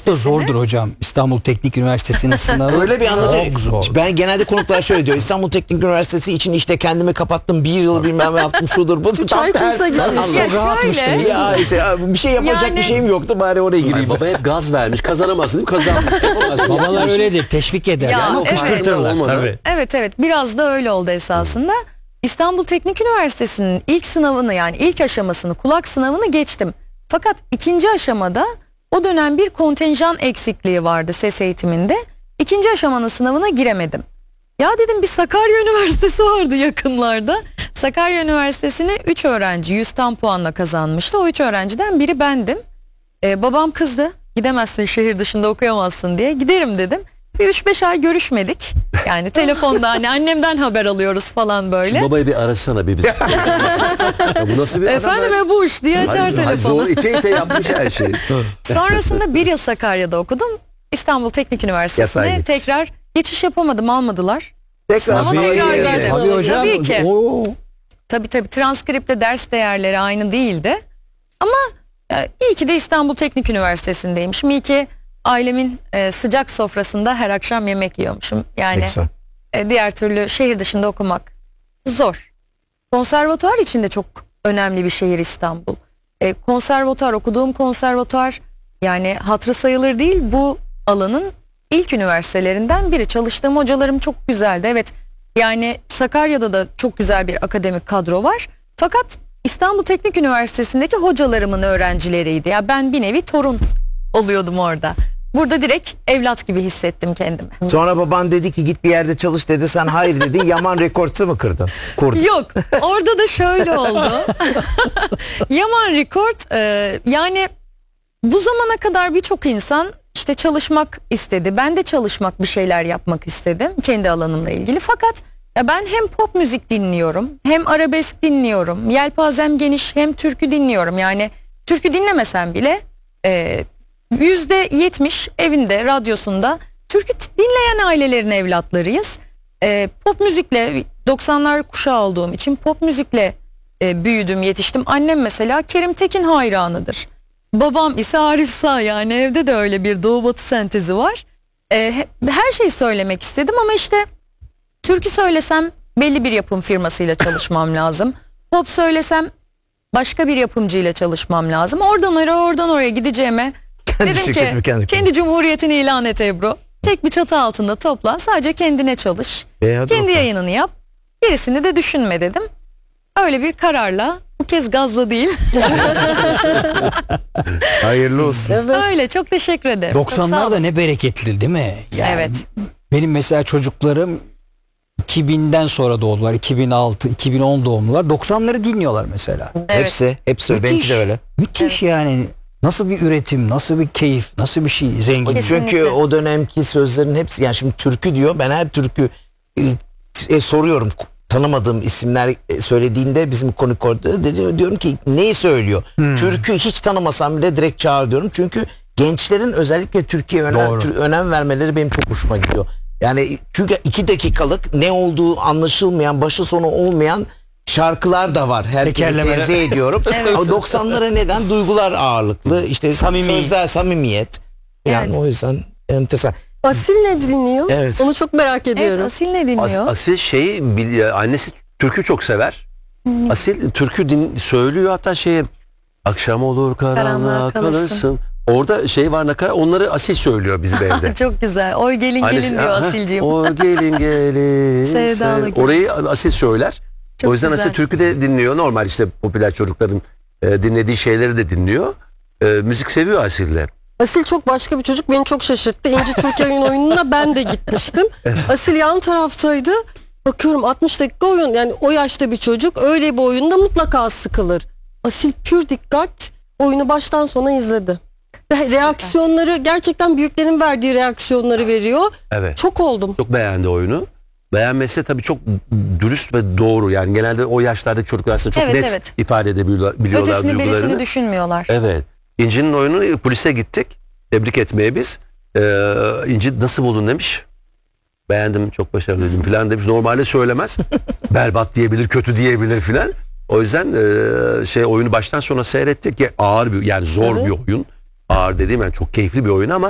Çok da zordur hocam. İstanbul Teknik Üniversitesi'nin sınavı. Öyle bir anlatıyor. Çok zor. Ben genelde konuklar şöyle diyor. İstanbul Teknik Üniversitesi için işte kendimi kapattım. 1 yıl bilmem ne yaptım. Şudur budur. Çay kursuna gitmiş. Ya şöyle. Ya işte bir şey yapacak Yani- bir şeyim yoktu. Bari oraya gireyim. Baba hep gaz vermiş. Kazanamazsın değil mi? Kazanmış. Yapamazsın. Babalar öyledir. Teşvik eder. Ya, ama evet. kışkırtırlar. Olmadı. Tabii. Evet biraz da öyle oldu esasında. İstanbul Teknik Üniversitesi'nin ilk sınavını, yani ilk aşamasını, kulak sınavını geçtim. Fakat ikinci aşamada o dönem bir kontenjan eksikliği vardı ses eğitiminde. İkinci aşamanın sınavına giremedim. Ya dedim, bir Sakarya Üniversitesi vardı yakınlarda. Sakarya Üniversitesi'ni 3 öğrenci 100 tam puanla kazanmıştı. O 3 öğrenciden biri bendim. Babam kızdı. Gidemezsin, şehir dışında okuyamazsın diye. Giderim dedim. Bir 3-5 ay görüşmedik. Yani telefonda hani annemden haber alıyoruz falan böyle. Şu babayı bir arasana bir biz. Ya bu nasıl bir adam? Efendim Ebuş diye açar telefonu. Zor ite ite yapmış her şeyi. Sonrasında bir yıl Sakarya'da okudum. İstanbul Teknik Üniversitesi'ne Yasaydı. tekrar geçiş yapamadım, almadılar. Tekrar Ama bir- tekrar Evet. geldim. Tabii hocam. Tabii ki. Oo. Tabii transkripte ders değerleri aynı değildi. Ama iyi ki de İstanbul Teknik Üniversitesi'ndeymişim. İyi ki ailemin sıcak sofrasında her akşam yemek yiyormuşum. Yani Güzel. diğer türlü şehir dışında okumak zor. Konservatuar için de çok önemli bir şehir İstanbul. Konservatuar, okuduğum konservatuar yani hatırı sayılır değil, bu alanın ilk üniversitelerinden biri. Çalıştığım hocalarım çok güzeldi. Evet, yani Sakarya'da da çok güzel bir akademik kadro var. Fakat İstanbul Teknik Üniversitesi'ndeki hocalarımın öğrencileriydi. Ya ben bir nevi torun oluyordum orada. Burada direkt evlat gibi hissettim kendimi. Sonra baban dedi ki git bir yerde çalış dedi. Sen hayır dedi. Yaman Rekords'u mu kırdın? Kurdun. Yok, orada da şöyle oldu. Yaman Record, yani bu zamana kadar birçok insan işte çalışmak istedi. Ben de çalışmak, bir şeyler yapmak istedim kendi alanımla ilgili. Fakat ya ben hem pop müzik dinliyorum, hem arabesk dinliyorum. Yelpazem geniş, hem türkü dinliyorum. Yani türkü dinlemesem bile %70 evinde, radyosunda türkü dinleyen ailelerin evlatlarıyız. Pop müzikle, 90'lar kuşağı olduğum için pop müzikle büyüdüm, yetiştim. Annem mesela Kerim Tekin hayranıdır. Babam ise Arif Sağ, yani evde de öyle bir doğu batı sentezi var. Her şeyi söylemek istedim ama işte türkü söylesem belli bir yapım firmasıyla çalışmam lazım. Pop söylesem başka bir yapımcıyla çalışmam lazım. Oradan oraya gideceğime dedim şirketimi ki kendi cumhuriyetini ilan et Ebru. Tek bir çatı altında topla, sadece kendine çalış. Hadi Kendi bakalım. yayınını yap. Gerisini de düşünme dedim. Öyle bir kararla, bu kez gazla değil. Hayırlı olsun. Öyle, çok teşekkür ederim. Çok sağ 90'lar da olun. ne bereketli değil mi? Yani Evet. benim mesela çocuklarım 2000'den sonra doğdular. 2006, 2010 doğumlular. 90'ları dinliyorlar mesela. Hepsi öyle. Benimki de öyle. Müthiş yani. Nasıl bir üretim, nasıl bir keyif, nasıl bir şey, zengin. Kesinlikle. Çünkü o dönemki sözlerin hepsi, yani şimdi türkü diyor. Ben her türkü soruyorum. Tanımadığım isimler söylediğinde bizim konuk orada diyorum ki neyi söylüyor? Türkü hiç tanımasam bile direkt çağır diyorum. Çünkü gençlerin özellikle Türkiye'ye önem vermeleri benim çok hoşuma gidiyor. Yani çünkü 2 dakikalık ne olduğu anlaşılmayan, başı sonu olmayan şarkılar da var. Herkese Tekerlemeler. tenzih ediyorum. Ama 90'lara neden? Duygular ağırlıklı. İşte Samimi. sözler, samimiyet. Yani Evet. o yüzden enteresan. Asil ne dinliyor? Evet. Onu çok merak ediyorum. Evet, Asil ne dinliyor? Asil annesi türkü çok sever. Asil türkü söylüyor, hatta akşam olur karanlığa Karanlığa kalırsın. kalırsın. Orada var, nakarat, onları Asil söylüyor bizim evde. Çok güzel. Oy gelin gelin diyor Asilciğim. O gelin gelin. Sevdalı gelin. Orayı Asil söyler. Çok o yüzden güzel. Asil türkü de dinliyor. Normal işte popüler çocukların dinlediği şeyleri de dinliyor. Müzik seviyor Asil'le. Asil çok başka bir çocuk, beni çok şaşırttı. İnci Türkiye oyununa ben de gitmiştim. Asil yan taraftaydı. Bakıyorum 60 dakika oyun, yani o yaşta bir çocuk öyle bir oyunda mutlaka sıkılır. Asil pür dikkat oyunu baştan sona izledi. Ve reaksiyonları gerçekten büyüklerin verdiği reaksiyonları veriyor. Evet. Çok oldum. Çok beğendi oyunu. Beğenmesi tabii çok dürüst ve doğru. Yani genelde o yaşlardaki çocuklar aslında çok Evet, net evet. ifade edebiliyorlar Ötesini duygularını. birisini düşünmüyorlar. Evet. İnci'nin oyunu kulise gittik. Tebrik etmeye biz. İnci nasıl buldun demiş. Beğendim, çok başarılıydım falan demiş. Normalde söylemez. Berbat diyebilir, kötü diyebilir falan. O yüzden oyunu baştan sona seyrettik. Ağır bir, yani zor bir oyun. Ağır dediğim yani çok keyifli bir oyun ama